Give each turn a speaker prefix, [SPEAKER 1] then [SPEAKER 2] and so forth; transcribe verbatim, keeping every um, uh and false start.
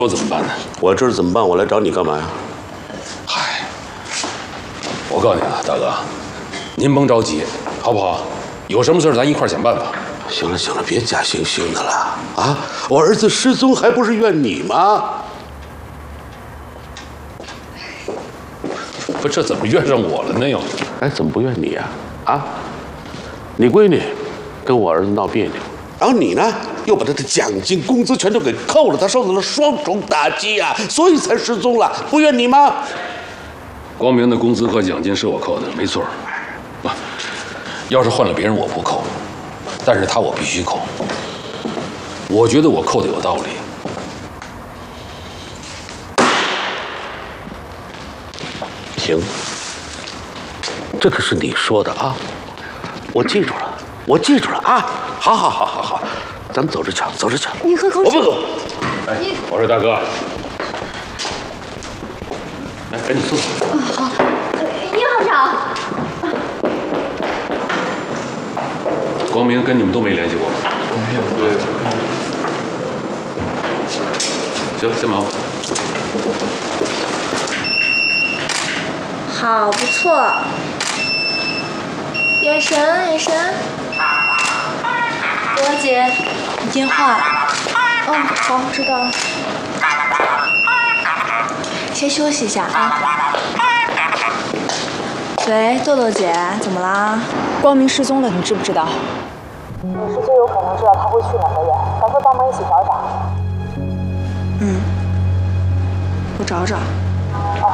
[SPEAKER 1] 我怎么办呢？
[SPEAKER 2] 我知道怎么办，我来找你干嘛呀？
[SPEAKER 1] 嗨，我告诉你啊，大哥，您甭着急，好不好？有什么事咱一块想办法。
[SPEAKER 2] 行了行了，别假惺惺的了啊！我儿子失踪还不是怨你吗？
[SPEAKER 1] 不，这怎么怨上我了呢？又，
[SPEAKER 2] 哎，怎么不怨你呀？啊，你闺女跟我儿子闹别扭，然后你呢又把他的奖金、工资全都给扣了，他受到了双重打击啊，所以才失踪了，不怨你吗？
[SPEAKER 1] 光明的工资和奖金是我扣的，没错。不，要是换了别人，我不扣，但是他我必须扣。我觉得我扣的有道理。
[SPEAKER 2] 行，这可是你说的啊，我记住了，我记住了啊！好好好好好，咱们走着瞧，走着瞧。
[SPEAKER 3] 你喝口水。
[SPEAKER 2] 我不走。
[SPEAKER 1] 哎，我说大哥，来，赶紧坐。
[SPEAKER 3] 嗯，好。叶校长。
[SPEAKER 1] 光明跟你们都没联系过吗？
[SPEAKER 4] 没有，对。
[SPEAKER 1] 行，先忙。
[SPEAKER 3] 好，不错。眼神，眼神。罗姐，你电话。哦，好，知道了。先休息一下啊。喂，豆豆姐，怎么啦？
[SPEAKER 5] 光明失踪了，你知不知道？
[SPEAKER 6] 你是最有可能知道他会去哪的人，赶快帮忙一起找找。
[SPEAKER 5] 嗯，我找找。